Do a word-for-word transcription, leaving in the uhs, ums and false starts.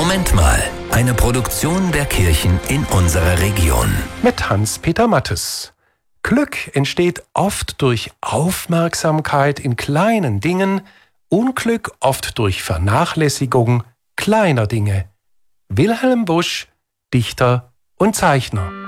Moment mal, eine Produktion der Kirchen in unserer Region. Mit Hans-Peter Mattes. Glück entsteht oft durch Aufmerksamkeit in kleinen Dingen, Unglück oft durch Vernachlässigung kleiner Dinge. Wilhelm Busch, Dichter und Zeichner.